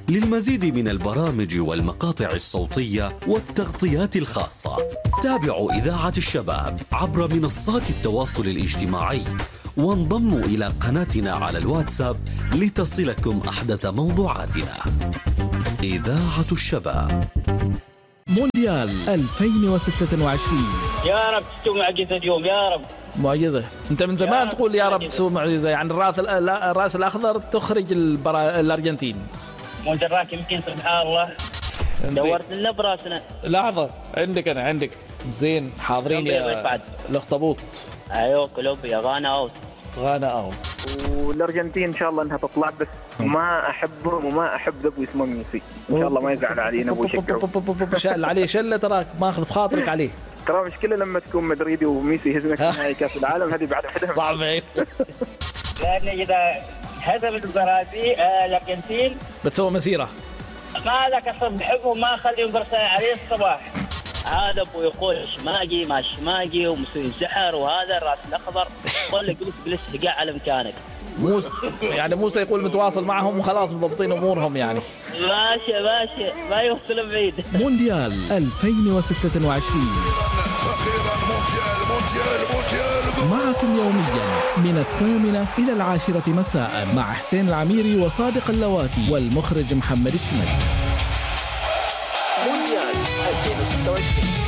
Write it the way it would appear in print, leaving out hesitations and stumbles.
للمزيد من البرامج والمقاطع الصوتية والتغطيات الخاصة تابعوا إذاعة الشباب عبر منصات التواصل الاجتماعي، وانضموا إلى قناتنا على الواتساب لتصلكم أحدث موضوعاتنا. إذاعة الشباب. مونديال 2026. يا رب تسوي معجزة اليوم يا رب. معجزة. أنت من زمان تقول يا رب تسوي معجزة، يعني الرأس الأخضر تخرج الأرجنتين. مدراك يمكن سبحان الله دورت لنا براسنا. لحظة، عندك زين حاضرين يا الأخطبوط. أيوة كولومبيا غانا أوت. والأرجنتين إن شاء الله أنها تطلع، بس ما أحبهم وما أحب ذبو اسمه ميسي، إن شاء الله ما يزعل علينا أبو يشجعه. شال عليه شلة، تراك ماخذ بخاطرك عليه. ترى مشكلة لما تكون مدريدي وميسي يهزمك في نهائي كأس العالم، هذه بعد حدها صعبة. لأن إذا هزمت البرازيل الأرجنتين بتسوي مسيرة. ما ذاك أصلا بحبهم، ما أخليهم برسائل عليه الصباح. هذا أبو يقول شماجي ما شماجي ومسوي سحر، وهذا الرأس الأخضر قول لك جلس قاع على مكانك. موسى يقول متواصل معهم وخلاص مضبطين أمورهم يعني. ماشي ما يوصل بعيد. مونديال 2026 معكم يوميا من 8 إلى 10 مساء مع حسين العميري وصادق اللواتي والمخرج محمد الشمالي. مونديال 2026.